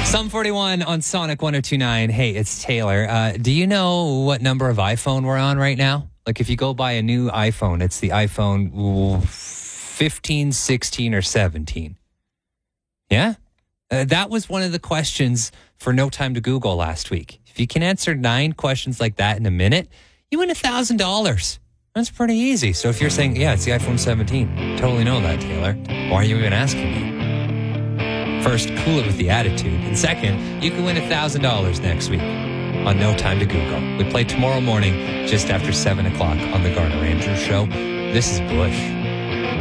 Sum 41 on Sonic 102.9. Hey, it's Taylor. Do you know what number of iPhone we're on right now? Like if you go buy a new iPhone, it's the iPhone 15, 16, or 17. Yeah? That was one of the questions for No Time to Google last week. If you can answer 9 questions like that in a minute, you win $1,000. That's pretty easy. So if you're saying, yeah, it's the iPhone 17, totally know that, Taylor. Why are you even asking me? First, cool it with the attitude. And second, you can win $1,000 next week on No Time to Google. We play tomorrow morning just after 7 o'clock on the Garner Andrews Show. This is Bush.